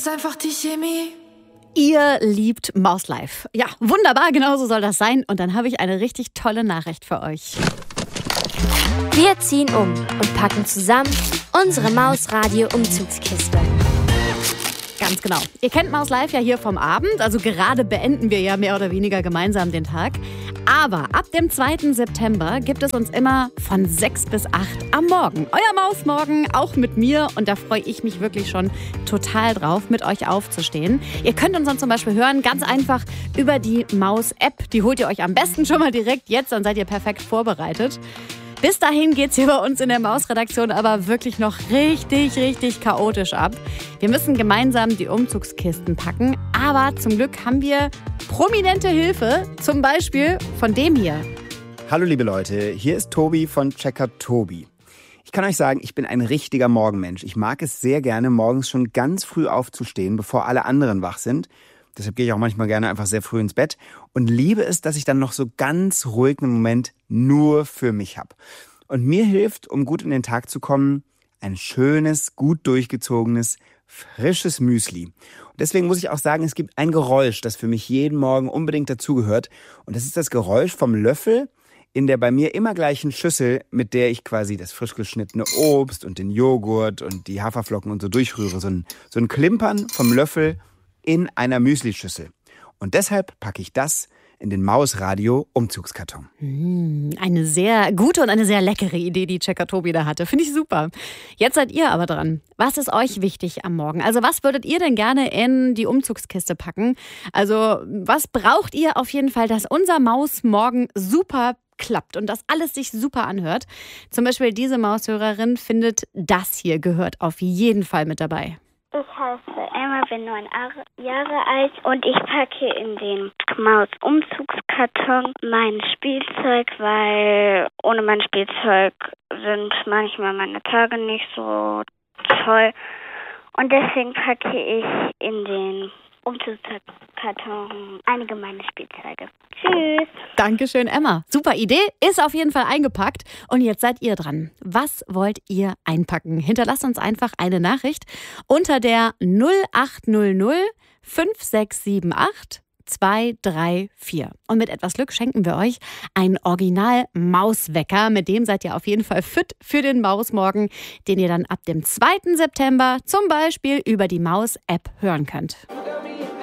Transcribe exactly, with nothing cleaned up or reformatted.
ist einfach die Chemie. Ihr liebt Maus Live. Ja, wunderbar, genau so soll das sein. Und dann habe ich eine richtig tolle Nachricht für euch. Wir ziehen um und packen zusammen unsere Mausradio-Umzugskiste. Ganz genau. Ihr kennt Maus Live ja hier vom Abend, also gerade beenden wir ja mehr oder weniger gemeinsam den Tag. Aber ab dem zweiten September gibt es uns immer von sechs bis acht am Morgen. Euer Mausmorgen, auch mit mir. Und da freue ich mich wirklich schon total drauf, mit euch aufzustehen. Ihr könnt uns dann zum Beispiel hören, ganz einfach über die Maus-App. Die holt ihr euch am besten schon mal direkt jetzt, dann seid ihr perfekt vorbereitet. Bis dahin geht's hier bei uns in der Mausredaktion aber wirklich noch richtig, richtig chaotisch ab. Wir müssen gemeinsam die Umzugskisten packen, aber zum Glück haben wir prominente Hilfe, zum Beispiel von dem hier. Hallo liebe Leute, hier ist Tobi von Checker Tobi. Ich kann euch sagen, ich bin ein richtiger Morgenmensch. Ich mag es sehr gerne, morgens schon ganz früh aufzustehen, bevor alle anderen wach sind. Deshalb gehe ich auch manchmal gerne einfach sehr früh ins Bett und liebe es, dass ich dann noch so ganz ruhig einen Moment nur für mich habe. Und mir hilft, um gut in den Tag zu kommen, ein schönes, gut durchgezogenes, frisches Müsli. Und deswegen muss ich auch sagen, es gibt ein Geräusch, das für mich jeden Morgen unbedingt dazugehört. Und das ist das Geräusch vom Löffel in der bei mir immer gleichen Schüssel, mit der ich quasi das frisch geschnittene Obst und den Joghurt und die Haferflocken und so durchrühre. So ein, so ein Klimpern vom Löffel in einer Müslischüssel. Und deshalb packe ich das in den Mausradio-Umzugskarton. Mmh, eine sehr gute und eine sehr leckere Idee, die Checker Tobi da hatte. Finde ich super. Jetzt seid ihr aber dran. Was ist euch wichtig am Morgen? Also was würdet ihr denn gerne in die Umzugskiste packen? Also was braucht ihr auf jeden Fall, dass unser Mausmorgen super klappt und dass alles sich super anhört? Zum Beispiel diese Maushörerin findet, das hier gehört auf jeden Fall mit dabei. Ich heiße Emma, bin neun Jahre alt und ich packe in den Maus-Umzugskarton mein Spielzeug, weil ohne mein Spielzeug sind manchmal meine Tage nicht so toll. Und deswegen packe ich in den Umzugskarton einige meiner Spielzeuge. Tschüss. Dankeschön, Emma. Super Idee, ist auf jeden Fall eingepackt. Und jetzt seid ihr dran. Was wollt ihr einpacken? Hinterlasst uns einfach eine Nachricht unter der null acht null null fünf sechs sieben acht zwei drei vier. Und mit etwas Glück schenken wir euch einen Original-Mauswecker. Mit dem seid ihr auf jeden Fall fit für den Mausmorgen, den ihr dann ab dem zweiten September zum Beispiel über die Maus-App hören könnt.